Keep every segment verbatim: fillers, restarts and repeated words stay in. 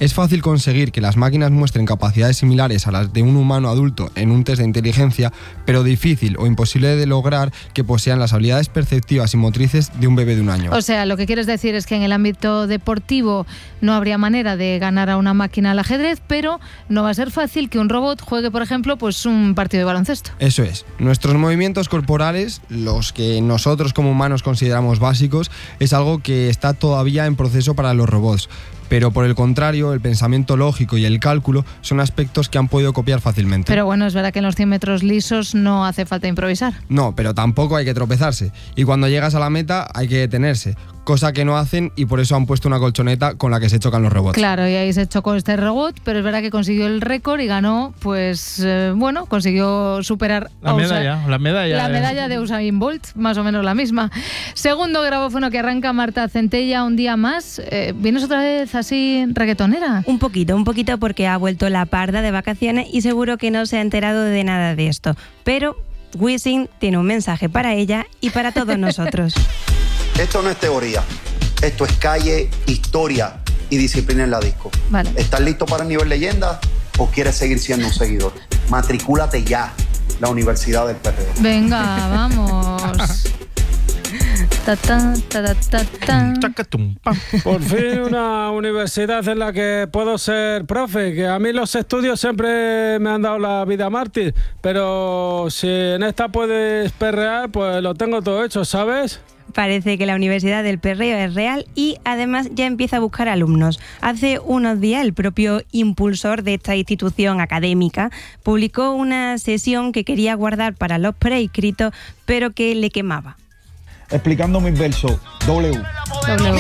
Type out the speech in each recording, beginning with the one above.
Es fácil conseguir que las máquinas muestren capacidades similares a las de un humano adulto en un test de inteligencia, pero difícil o imposible de lograr que posean las habilidades perceptivas y motrices de un bebé de un año. O sea, lo que quieres decir es que en el ámbito deportivo no habría manera de ganar a una máquina al ajedrez, pero no va a ser fácil que un robot juegue, por ejemplo, pues un partido de baloncesto. Eso es. Nuestros movimientos corporales, los que nosotros como humanos consideramos básicos, es algo que está todavía en proceso para los robots. Pero por el contrario, el pensamiento lógico y el cálculo son aspectos que han podido copiar fácilmente. Pero bueno, es verdad que en los cien metros lisos no hace falta improvisar. No, pero tampoco hay que tropezarse. Y cuando llegas a la meta hay que detenerse, cosa que no hacen y por eso han puesto una colchoneta con la que se chocan los robots. Claro, y ahí se chocó este robot, pero es verdad que consiguió el récord y ganó, pues eh, bueno, consiguió superar la a medalla, Usa- la medalla. la eh. medalla de Usain Bolt, más o menos la misma. Segundo grabófono que arranca Marta Centella un día más. Eh, ¿Vienes otra vez así reggaetonera? Un poquito, un poquito porque ha vuelto la parda de vacaciones y seguro que no se ha enterado de nada de esto. Pero Wisin tiene un mensaje para ella y para todos nosotros. Esto no es teoría, esto es calle, historia y disciplina en la disco. Vale. ¿Estás listo para el nivel leyenda o quieres seguir siendo un seguidor? Matricúlate ya, la Universidad del Perreo. Venga, vamos. Ta, ta, ta, ta, ta, ta. Chacatum, pam. Por fin una universidad en la que puedo ser profe, que a mí los estudios siempre me han dado la vida mártir, pero si en esta puedes perrear, pues lo tengo todo hecho, ¿sabes? Parece que la Universidad del Perreo es real y además ya empieza a buscar alumnos. Hace unos días el propio impulsor de esta institución académica publicó una sesión que quería guardar para los preinscritos, pero que le quemaba. Explicando mis versos, W. W.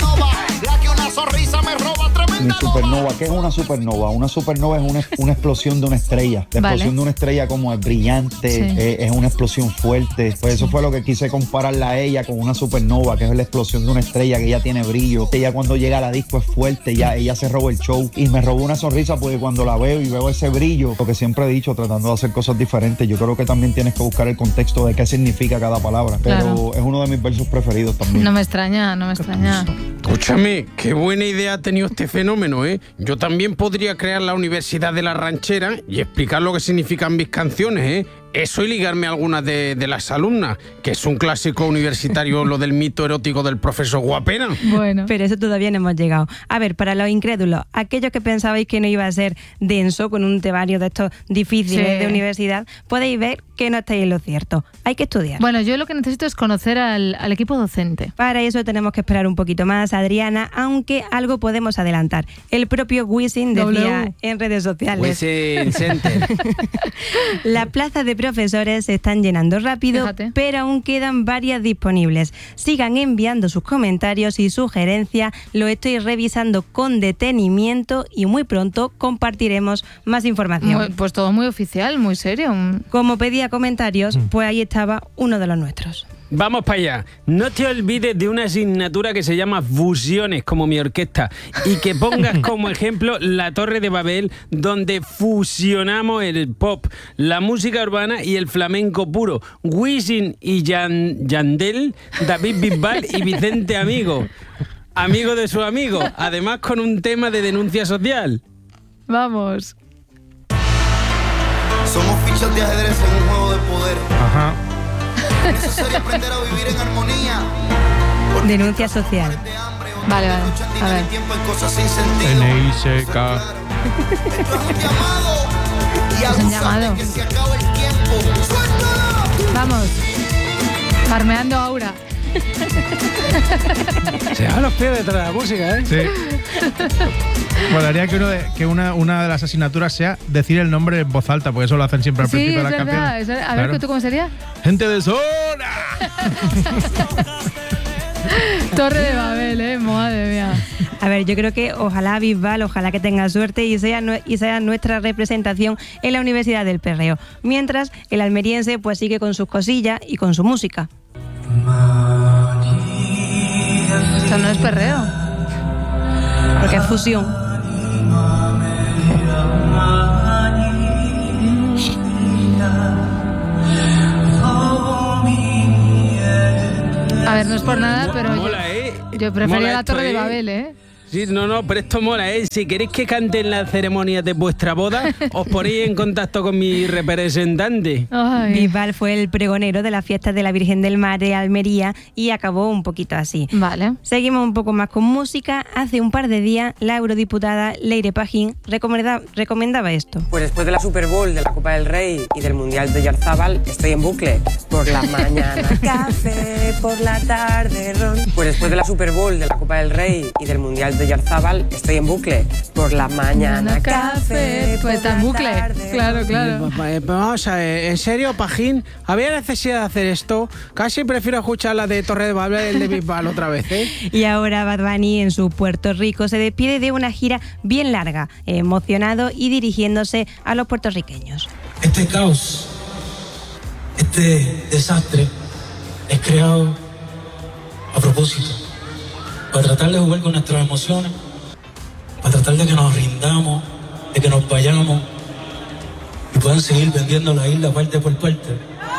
Mi supernova, ¿qué es una supernova? Una supernova es una, una explosión de una estrella. La Vale. explosión de una estrella como es brillante, Sí. eh, es una explosión fuerte. Pues eso fue lo que quise compararla a ella con una supernova, que es la explosión de una estrella, que ella tiene brillo. Ella cuando llega a la disco es fuerte, ella, ella se robó el show. Y me robó una sonrisa porque cuando la veo y veo ese brillo, lo que siempre he dicho, tratando de hacer cosas diferentes, yo creo que también tienes que buscar el contexto de qué significa cada palabra. Pero Claro. es uno de mis versos preferidos también. No me extraña, no me extraña. Escúchame, qué buena idea ha tenido este fenómeno, ¿eh? Yo también podría crear la Universidad de la Ranchera y explicar lo que significan mis canciones, ¿eh? Eso y ligarme a algunas de, de las alumnas, que es un clásico universitario lo del mito erótico del profesor Guapena. Bueno. Pero eso todavía no hemos llegado. A ver, para los incrédulos, aquellos que pensabais que no iba a ser denso con un temario de estos difíciles Sí. de universidad, podéis ver que no estáis en lo cierto. Hay que estudiar. Bueno, yo lo que necesito es conocer al, al equipo docente. Para eso tenemos que esperar un poquito más, Adriana, aunque algo podemos adelantar. El propio Wisin decía W. en redes sociales: Wisin Center. la plaza de profesores se están llenando rápido, Fíjate. pero aún quedan varias disponibles. Sigan enviando sus comentarios y sugerencias, lo estoy revisando con detenimiento y muy pronto compartiremos más información. Muy- pues todo muy oficial, muy serio. Como pedía comentarios, pues ahí estaba uno de los nuestros. Vamos para allá. No te olvides de una asignatura que se llama Fusiones, como mi orquesta, y que pongas como ejemplo la Torre de Babel, donde fusionamos el pop, la música urbana y el flamenco puro. Wisin y Yan- Yandel, David Bisbal y Vicente Amigo. Amigo de su amigo, además con un tema de denuncia social. Vamos. Somos fichas de ajedrez en un juego de poder. Ajá. Es necesario aprender a vivir en armonía. Denuncia social. Vale, vale. A ver. Tiempo en cosas sin sentido. N I C K. Esto es un llamado. Y Es un abusa llamado. de que se acabe el tiempo. ¡Suéltala! Vamos. Farmeando Aura. Se va a los pies detrás de la música, ¿eh? Sí. Molaría que, uno de, que una, una de las asignaturas sea decir el nombre en voz alta, porque eso lo hacen siempre al Sí, principio es de las verdad. canciones. es verdad. A Claro. ver, ¿tú cómo sería? Gente de zona. Torre de Babel, ¿eh? Madre mía. A ver, yo creo que ojalá Bisbal, ojalá que tenga suerte y sea, nue- y sea nuestra representación en la Universidad del Perreo. Mientras, el almeriense pues sigue con sus cosillas y con su música. Esto no es perreo. Porque es fusión. A ver, no es por nada, pero yo, Mola, ¿eh? yo prefería Mola la esto, Torre de ¿eh? Babel, ¿eh? Sí, no, no, pero esto mola, ¿eh? Si queréis que cante en las ceremonias de vuestra boda, os ponéis en contacto con mi representante. Ay. Bisbal fue el pregonero de la fiesta de la Virgen del Mar de Almería y acabó un poquito así. Vale. Seguimos un poco más con música. Hace un par de días, la eurodiputada Leire Pajín recomendaba, recomendaba esto. Pues después de la Super Bowl, de la Copa del Rey y del Mundial de Yarzábal, estoy en bucle. Por la mañana café, por la tarde ron. Pues después de la Super Bowl, de la Copa del Rey y del Mundial de Yarzábal, estoy en bucle. Por la mañana café, pues está en bucle. Claro, claro. Eh, Vamos a ver, ¿en serio, Pajín? ¿Había necesidad de hacer esto? Casi prefiero escuchar la de Torre de Babel y el de Bisbal otra vez, ¿eh? Y ahora Bad Bunny en su Puerto Rico se despide de una gira bien larga, emocionado y dirigiéndose a los puertorriqueños. Este caos, este desastre es creado a propósito, para tratar de jugar con nuestras emociones, para tratar de que nos rindamos, de que nos vayamos y puedan seguir vendiendo la isla parte por parte.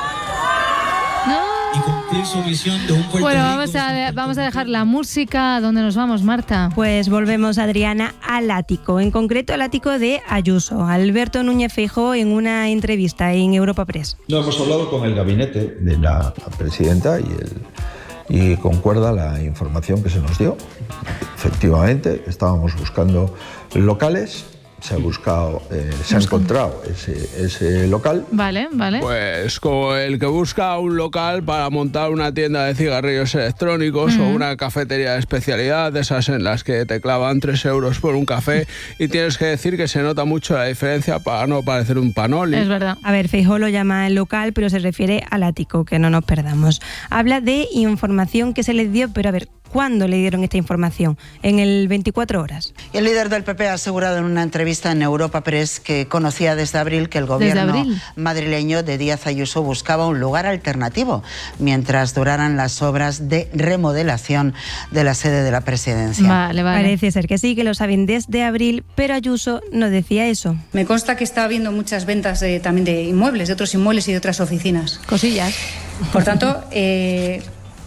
Y cumplir su misión de un Puerto Bueno, Rico vamos a, vamos a dejar la música. ¿Dónde nos vamos, Marta? Pues volvemos, Adriana, al ático, en concreto al ático de Ayuso. Alberto Núñez Feijóo en una entrevista en Europa Press. No, hemos hablado con el gabinete de la presidenta y, el, y concuerda la información que se nos dio. Efectivamente, estábamos buscando locales. Se ha buscado, eh, se ha encontrado ese, ese local. Vale, vale. Pues como el que busca un local para montar una tienda de cigarrillos electrónicos Mm. o una cafetería de especialidad, de esas en las que te clavan tres euros por un café y tienes que decir que se nota mucho la diferencia para no parecer un panoli. Es verdad. A ver, Feijóo lo llama el local, pero se refiere al ático, que no nos perdamos. Habla de información que se les dio, pero a ver, ¿cuándo le dieron esta información? En el veinticuatro horas. Y el líder del P P ha asegurado en una entrevista en Europa Press que conocía desde abril que el gobierno madrileño de Díaz Ayuso buscaba un lugar alternativo mientras duraran las obras de remodelación de la sede de la presidencia. Vale, vale. Parece ser que sí, que lo saben desde abril, pero Ayuso no decía eso. Me consta que está habiendo muchas ventas de, también de inmuebles, de otros inmuebles y de otras oficinas. Cosillas. Por tanto, eh,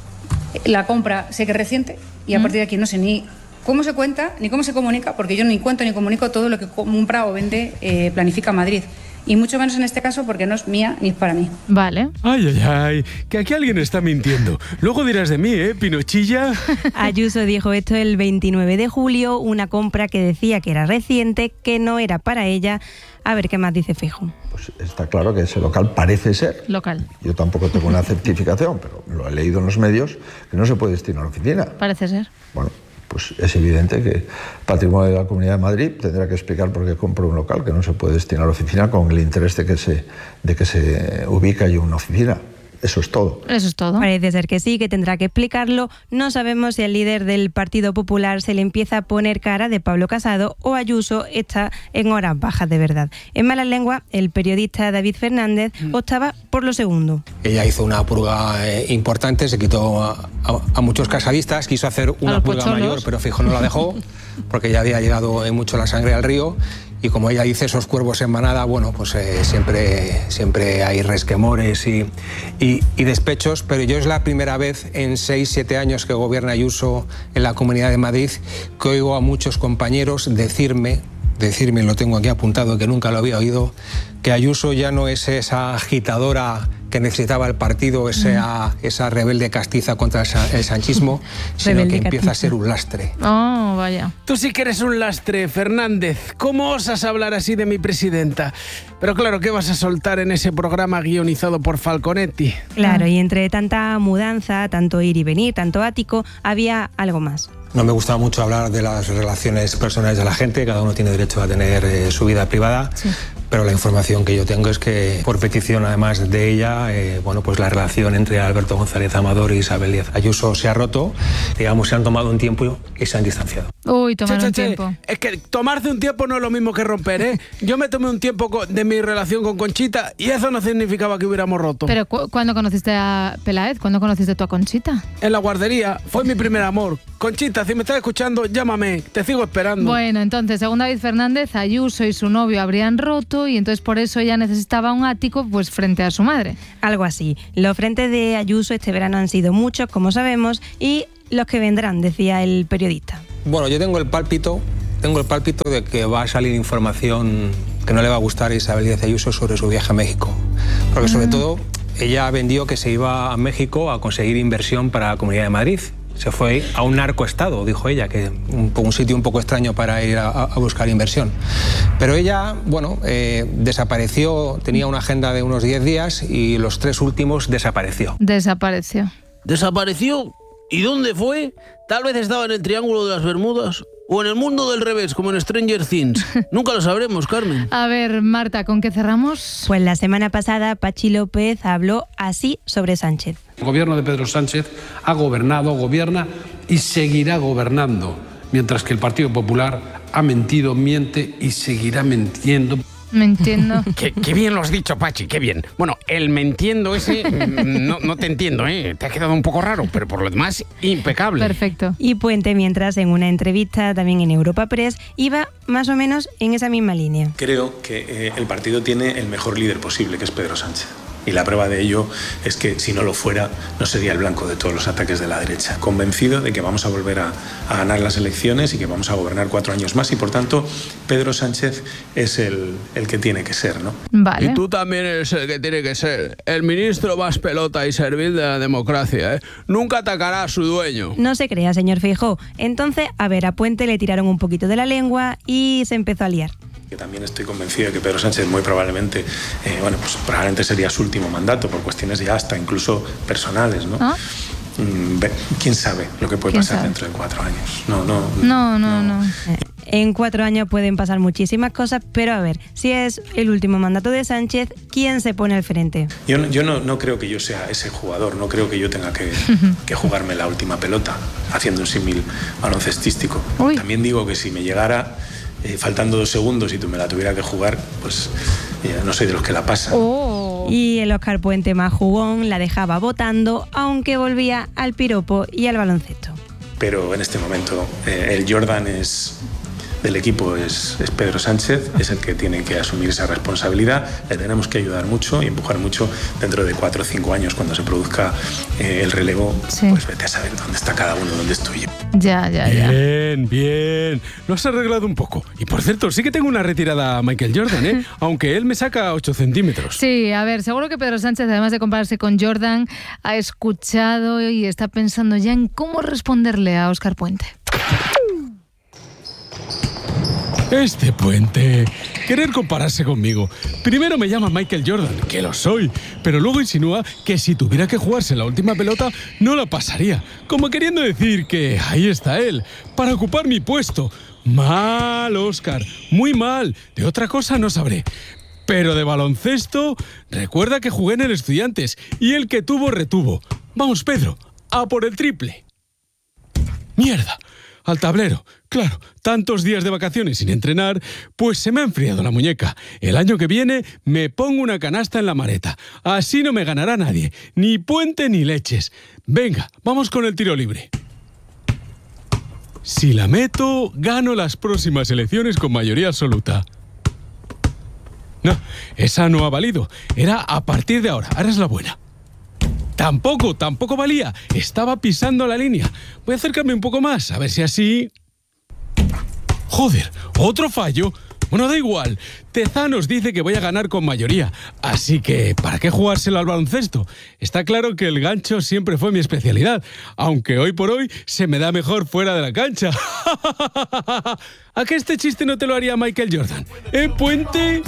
la compra sé que es reciente y a partir de aquí no sé ni cómo se cuenta ni cómo se comunica, porque yo ni cuento ni comunico todo lo que compra o vende, eh, planifica Madrid. Y mucho menos en este caso porque no es mía ni es para mí. Vale. Ay, ay, ay, que aquí alguien está mintiendo. Luego dirás de mí, ¿eh, Pinochilla? Ayuso dijo esto el veintinueve de julio, una compra que decía que era reciente, que no era para ella. A ver qué más dice Feijóo. Pues está claro que ese local parece ser, Local. yo tampoco tengo una certificación, pero lo he leído en los medios, que no se puede destinar a la oficina. Parece ser. Bueno, pues es evidente que Patrimonio de la Comunidad de Madrid tendrá que explicar por qué compra un local que no se puede destinar a la oficina con el interés de que se, de que se ubique allí una oficina. Eso es todo. Eso es todo. Parece ser que sí, que tendrá que explicarlo. No sabemos si al líder del Partido Popular se le empieza a poner cara de Pablo Casado o Ayuso está en horas bajas de verdad. En malas lenguas, el periodista David Fernández optaba por lo segundo. Ella hizo una purga eh, importante, se quitó a, a, a muchos casadistas, quiso hacer una purga pocholos. mayor, pero Feijóo no la dejó, porque ya había llegado eh, mucho la sangre al río. Y como ella dice, esos cuervos en manada, bueno, pues eh, siempre, siempre hay resquemores y, y, y despechos, pero yo es la primera vez en seis, siete años que gobierna Ayuso en la Comunidad de Madrid que oigo a muchos compañeros decirme, decirme, lo tengo aquí apuntado, que nunca lo había oído, que Ayuso ya no es esa agitadora que necesitaba el partido, esa, esa rebelde castiza contra el sanchismo, sino Rebelde que empieza castiza. a ser un lastre. Oh, vaya. Tú sí que eres un lastre, Fernández. ¿Cómo osas hablar así de mi presidenta? Pero claro, ¿qué vas a soltar en ese programa guionizado por Falconetti? Claro, y entre tanta mudanza, tanto ir y venir, tanto ático, había algo más. No me gusta mucho hablar de las relaciones personales de la gente, cada uno tiene derecho a tener eh, su vida privada, sí. Pero la información que yo tengo es que, por petición además de ella, eh, bueno, pues la relación entre Alberto González Amador y Isabel Díaz Ayuso se ha roto, digamos, se han tomado un tiempo y se han distanciado. Uy, tomar che, un che, che. tiempo. Es que tomarse un tiempo no es lo mismo que romper, ¿eh? Yo me tomé un tiempo de mi relación con Conchita y eso no significaba que hubiéramos roto. Pero cu ¿cuándo conociste a Peláez? ¿Cuándo conociste tú a Conchita? En la guardería, fue mi primer amor. Conchita, si me estás escuchando, llámame, te sigo esperando. Bueno, entonces, según David Fernández, Ayuso y su novio habrían roto y entonces por eso ella necesitaba un ático pues frente a su madre. Algo así. Los frentes de Ayuso este verano han sido muchos, como sabemos, y los que vendrán, decía el periodista. Bueno, yo tengo el pálpito, tengo el pálpito de que va a salir información que no le va a gustar a Isabel Díaz Ayuso sobre su viaje a México. Porque sobre todo ella vendió que se iba a México a conseguir inversión para la Comunidad de Madrid. Se fue a un narcoestado, dijo ella, que un, un sitio un poco extraño para ir a, a buscar inversión. Pero ella, bueno, eh, desapareció, tenía una agenda de unos diez días y los tres últimos desapareció. Desapareció. ¿Desapareció? ¿Y dónde fue? Tal vez estaba en el Triángulo de las Bermudas o en el mundo del revés, como en Stranger Things. Nunca lo sabremos, Carmen. A ver, Marta, ¿con qué cerramos? Pues la semana pasada Pachi López habló así sobre Sánchez. El gobierno de Pedro Sánchez ha gobernado, gobierna y seguirá gobernando, mientras que el Partido Popular ha mentido, miente y seguirá mintiendo. Me entiendo. Qué, qué bien lo has dicho, Pachi, qué bien. Bueno, el me entiendo ese, no, no te entiendo, ¿eh? Te ha quedado un poco raro, pero por lo demás, impecable. Perfecto. Y Puente, mientras en una entrevista también en Europa Press, iba más o menos en esa misma línea. Creo que eh, el partido tiene el mejor líder posible, que es Pedro Sánchez. Y la prueba de ello es que si no lo fuera, no sería el blanco de todos los ataques de la derecha. Convencido de que vamos a volver a, a ganar las elecciones y que vamos a gobernar cuatro años más y, por tanto, Pedro Sánchez es el, el que tiene que ser, ¿no? Vale. Y tú también eres el que tiene que ser. El ministro más pelota y servil de la democracia, ¿eh? Nunca atacará a su dueño. No se crea, señor Feijóo. Entonces, a ver, a Puente le tiraron un poquito de la lengua y se empezó a liar. Que también estoy convencido de que Pedro Sánchez muy probablemente, eh, bueno, pues probablemente sería su último mandato por cuestiones ya hasta incluso personales, ¿no? ¿Ah? Mm, ¿Quién sabe lo que puede pasar sabe? dentro de cuatro años? No, no, no, no, no. no. En cuatro años pueden pasar muchísimas cosas, pero a ver, si es el último mandato de Sánchez, ¿quién se pone al frente? Yo, no, yo no, no creo que yo sea ese jugador, no creo que yo tenga que, que jugarme la última pelota, haciendo un símil baloncestístico. Uy. También digo que si me llegara... Eh, faltando dos segundos y tú me la tuviera que jugar, pues eh, no soy de los que la pasan. Oh. Y el Óscar Puente más jugón la dejaba votando, aunque volvía al piropo y al baloncesto. Pero en este momento eh, el Jordan es... del equipo es, es Pedro Sánchez, es el que tiene que asumir esa responsabilidad. Le tenemos que ayudar mucho y empujar mucho dentro de cuatro o cinco años, cuando se produzca eh, el relevo, sí. Pues vete a saber dónde está cada uno, dónde estoy yo. Ya, ya, ya. Bien, bien. Lo has arreglado un poco. Y por cierto, sí que tengo una retirada a Michael Jordan, ¿eh? Aunque él me saca ocho centímetros. Sí, a ver, seguro que Pedro Sánchez, además de compararse con Jordan, ha escuchado y está pensando ya en cómo responderle a Óscar Puente. Este Puente, querer compararse conmigo. Primero me llama Michael Jordan, que lo soy, pero luego insinúa que si tuviera que jugarse la última pelota, no la pasaría. Como queriendo decir que ahí está él, para ocupar mi puesto. Mal, Óscar, muy mal. De otra cosa no sabré. Pero de baloncesto, recuerda que jugué en el Estudiantes y el que tuvo, retuvo. Vamos, Pedro, a por el triple. ¡Mierda! Al tablero. Claro, tantos días de vacaciones sin entrenar, pues se me ha enfriado la muñeca. El año que viene me pongo una canasta en la maleta. Así no me ganará nadie, ni Puente ni leches. Venga, vamos con el tiro libre. Si la meto, gano las próximas elecciones con mayoría absoluta. No, esa no ha valido. Era a partir de ahora. Ahora es la buena. Tampoco, tampoco valía. Estaba pisando la línea. Voy a acercarme un poco más, a ver si así... Joder, otro fallo. Bueno, da igual. Tezanos dice que voy a ganar con mayoría. Así que, ¿para qué jugárselo al baloncesto? Está claro que el gancho siempre fue mi especialidad. Aunque hoy por hoy se me da mejor fuera de la cancha. ¿A qué este chiste no te lo haría Michael Jordan? ¿Eh, Puente?